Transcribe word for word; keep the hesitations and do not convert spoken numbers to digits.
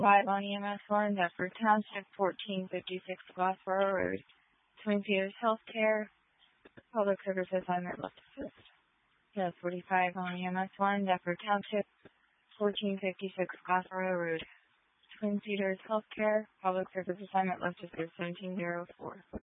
five on E M S one, Deptford Township, fourteen fifty-six Glassboro Road. Twin Cedars Healthcare, Public Service Assignment left assist. Yes, forty-five on E M S one, Deptford Township, fourteen fifty-six Glassboro Road. Twin Cedars Healthcare, Public Service Assignment left assist, seventeen oh four.